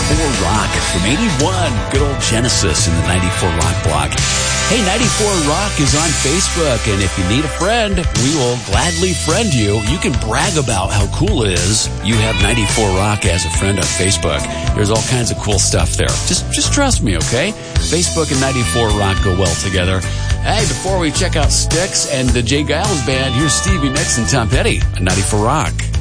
Rock from 81. Good old Genesis in the 94 Rock blog. Hey, 94 Rock is on Facebook, and if you need a friend, we will gladly friend you. You can brag about how cool it is you have 94 Rock as a friend on Facebook. There's all kinds of cool stuff there. Just trust me, okay? Facebook and 94 Rock go well together. Hey, before we check out Styx and the Jay Giles Band, here's Stevie Nicks and Tom Petty on 94 Rock.